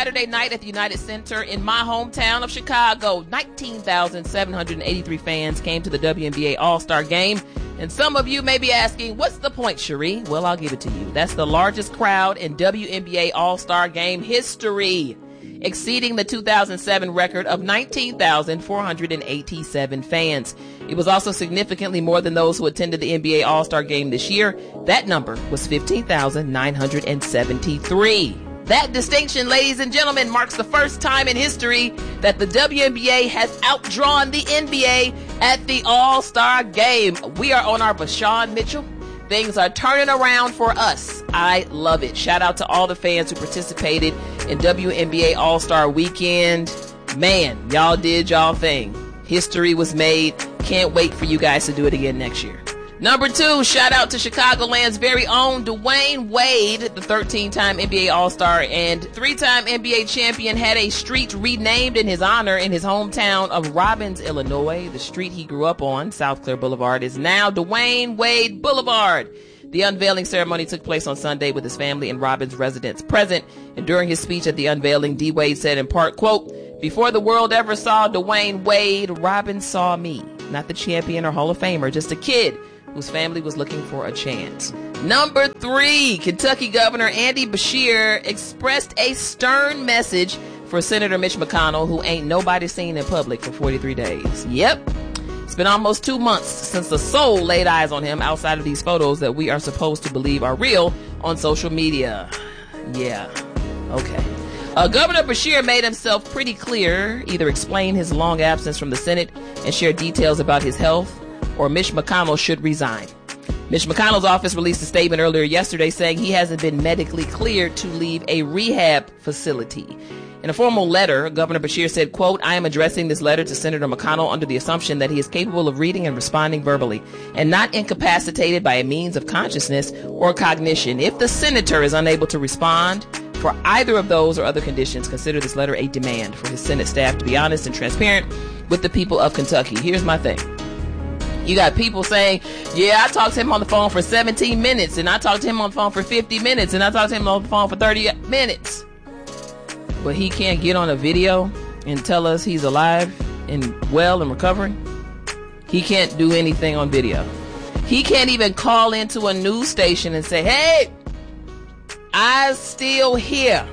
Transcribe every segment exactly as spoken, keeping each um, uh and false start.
Saturday night at the United Center in my hometown of Chicago. nineteen thousand seven hundred eighty-three fans came to the W N B A All-Star Game. And some of you may be asking, what's the point, Cherie? Well, I'll give it to you. That's the largest crowd in W N B A All-Star Game history, exceeding the two thousand seven record of nineteen thousand four hundred eighty-seven fans. It was also significantly more than those who attended the N B A All-Star Game this year. That number was fifteen thousand nine hundred seventy-three. That distinction, ladies and gentlemen, marks the first time in history that the W N B A has outdrawn the N B A at the All-Star Game. We are on our Bashawn Mitchell. Things are turning around for us. I love it. Shout out to all the fans who participated in W N B A All-Star Weekend. Man, y'all did y'all thing. History was made. Can't wait for you guys to do it again next year. Number two, shout out to Chicagoland's very own Dwayne Wade, the thirteen-time N B A All-Star and three-time N B A champion, had a street renamed in his honor in his hometown of Robbins, Illinois. The street he grew up on, South Clair Boulevard, is now Dwayne Wade Boulevard. The unveiling ceremony took place on Sunday with his family and Robbins residents present. And during his speech at the unveiling, D. Wade said in part, quote, "Before the world ever saw Dwayne Wade, Robbins saw me. Not the champion or Hall of Famer, just a kid whose family was looking for a chance." Number three, Kentucky Governor Andy Beshear expressed a stern message for Senator Mitch McConnell, who ain't nobody seen in public for forty-three days. Yep. It's been almost two months since the soul laid eyes on him outside of these photos that we are supposed to believe are real on social media. Yeah. Okay. Uh, Governor Beshear made himself pretty clear, either explain his long absence from the Senate and share details about his health, or Mitch McConnell should resign. Mitch McConnell's office released a statement earlier yesterday saying he hasn't been medically cleared to leave a rehab facility. In a formal letter, Governor Beshear said, quote, "I am addressing this letter to Senator McConnell under the assumption that he is capable of reading and responding verbally and not incapacitated by a means of consciousness or cognition. If the senator is unable to respond for either of those or other conditions, consider this letter a demand for his Senate staff to be honest and transparent with the people of Kentucky." Here's my thing. You got people saying, yeah, I talked to him on the phone for seventeen minutes, and I talked to him on the phone for fifty minutes, and I talked to him on the phone for thirty minutes. But he can't get on a video and tell us he's alive and well and recovering. He can't do anything on video. He can't even call into a news station and say, hey, I'm still here.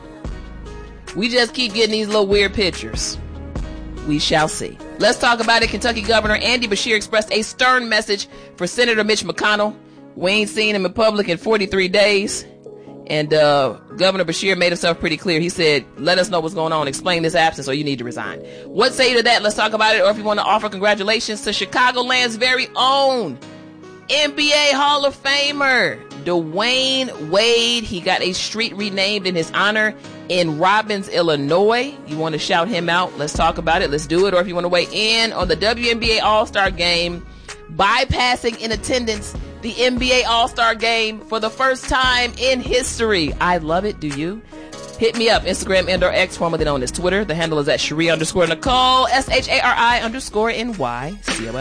We just keep getting these little weird pictures. We shall see. Let's talk about it. Kentucky Governor Andy Beshear expressed a stern message for Senator Mitch McConnell. We ain't seen him in public in forty-three days. And uh, Governor Beshear made himself pretty clear. He said, let us know what's going on. Explain this absence or you need to resign. What say you to that? Let's talk about it. Or if you want to offer congratulations to Chicagoland's very own N B A Hall of Famer, Dwayne Wade. He got a street renamed in his honor in Robbins, Illinois. You want to shout him out? Let's talk about it. Let's do it. Or if you want to weigh in on the W N B A All-Star Game, bypassing in attendance the N B A All-Star Game for the first time in history. I love it. Do you? Hit me up. Instagram and or X, formerly known as Twitter. The handle is at Cherie underscore Nicole, S H A R I underscore N Y C O L E.